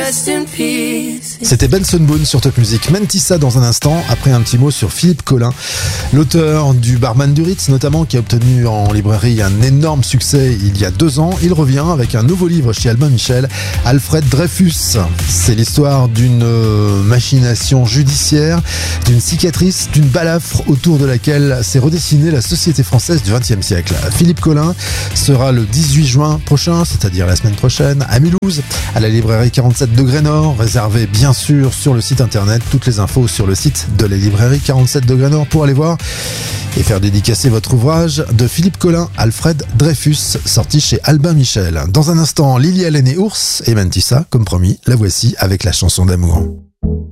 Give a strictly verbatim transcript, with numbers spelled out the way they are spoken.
rest in peace. C'était Benson Boone sur Top Music. Mentissa dans un instant, après un petit mot sur Philippe Collin, l'auteur du Barman du Ritz notamment, qui a obtenu en librairie un énorme succès il y a deux ans. Il revient avec un nouveau livre chez Albin Michel, Alfred Dreyfus. C'est l'histoire d'une euh, machination judiciaire, d'une cicatrice, d'une balafre autour de laquelle s'est redessinée la société française du vingtième siècle. Philippe Collin sera le dix-huit juin prochain, c'est-à-dire la semaine prochaine, à Mulhouse, à la librairie quarante-sept degrés Nord, réservé bien sûr sur le site internet. Toutes les infos sur le site de la librairie quarante-sept degrés Nord pour aller voir et faire dédicacer votre ouvrage de Philippe Collin, Alfred Dreyfus, sorti chez Albin Michel. Dans un instant, Lily Allen et Ours et Mentissa, comme promis, la voici avec la chanson d'amour.